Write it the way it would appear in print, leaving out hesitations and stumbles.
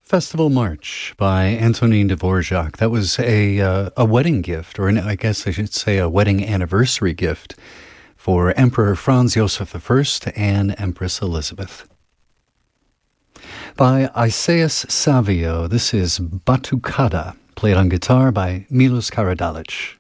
Festival March by Antonin Dvorak. That was a wedding gift, or I guess I should say a wedding anniversary gift for Emperor Franz Joseph I and Empress Elizabeth. By Isaias Savio, this is Batucada, played on guitar by Milos Karadalic.